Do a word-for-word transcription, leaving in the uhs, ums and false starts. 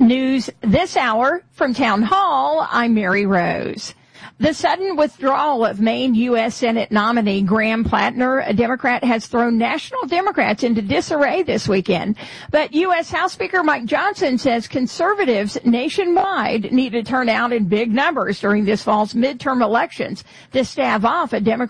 News this hour from Town Hall, I'm Mary Rose. The sudden withdrawal of Maine U S Senate nominee Graham Plattner, a Democrat, has thrown national Democrats into disarray this weekend. But U S House Speaker Mike Johnson says conservatives nationwide need to turn out in big numbers during this fall's midterm elections to stave off a Democrat